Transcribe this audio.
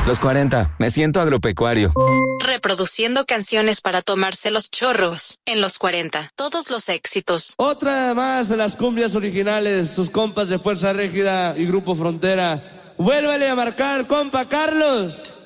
Los 40, me siento agropecuario. Reproduciendo canciones para tomarse los chorros en los 40. Todos los éxitos. Otra más de las cumbias originales, sus compas de Fuerza Régida y Grupo Frontera. Vuélvele a marcar, compa Carlos.